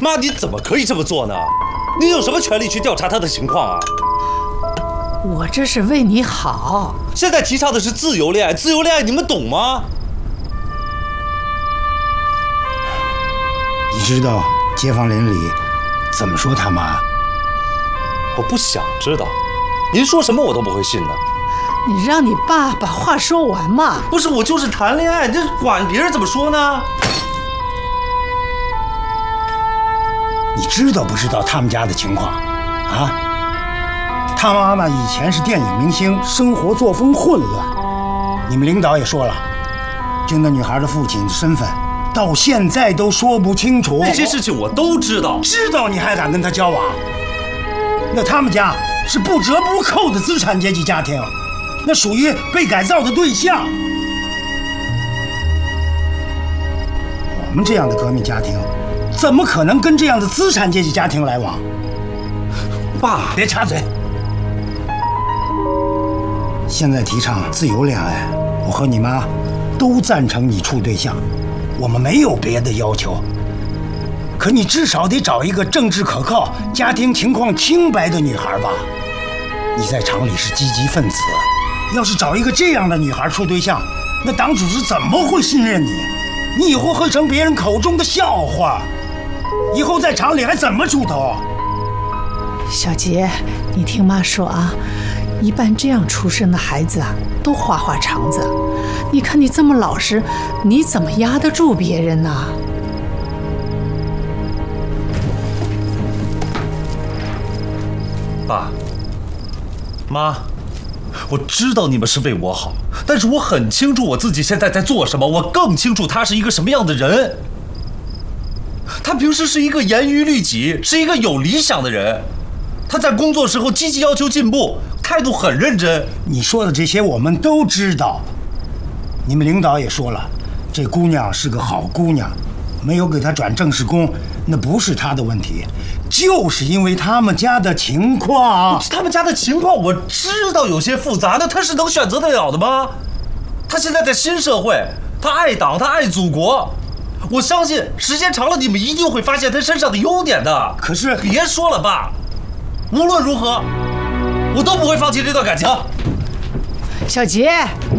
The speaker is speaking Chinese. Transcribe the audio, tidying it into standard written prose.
妈，你怎么可以这么做呢？你有什么权利去调查他的情况啊？ 我这是为你好。 现在提倡的是自由恋爱，自由恋爱你们懂吗？ 你知道街坊邻里怎么说他妈？ 我不想知道，您说什么我都不会信的。 你让你爸把话说完嘛。 不是，我就是谈恋爱，这管别人怎么说呢？ 你知道不知道他们家的情况啊？他妈妈以前是电影明星，生活作风混乱。你们领导也说了，就那女孩的父亲的身份，到现在都说不清楚。 那些事情我都知道。 知道你还敢跟他交往？那他们家是不折不扣的资产阶级家庭，那属于被改造的对象。我们这样的革命家庭，怎么可能跟这样的资产阶级家庭来往？ 爸， 别插嘴。现在提倡自由恋爱，我和你妈都赞成你处对象，我们没有别的要求。可你至少得找一个政治可靠、家庭情况清白的女孩吧？你在厂里是积极分子，要是找一个这样的女孩处对象，那党组织怎么会信任你？你以后会成别人口中的笑话，以后在厂里还怎么出头？ 小杰，你听妈说啊，一般这样出生的孩子啊，都花花肠子。你看你这么老实，你怎么压得住别人呢？ 爸妈，我知道你们是为我好，但是我很清楚我自己现在在做什么，我更清楚他是一个什么样的人。他平时是一个严于律己，是一个有理想的人。他在工作时候积极要求进步，态度很认真。 你说的这些我们都知道，你们领导也说了，这姑娘是个好姑娘，没有给她转正式工，那不是她的问题，就是因为他们家的情况。 他们家的情况我知道有些复杂，那他是能选择得了的吗？他现在在新社会，他爱党，他爱祖国。我相信时间长了，你们一定会发现他身上的优点的。 可是别说了，爸，无论如何，我都不会放弃这段感情。 小杰，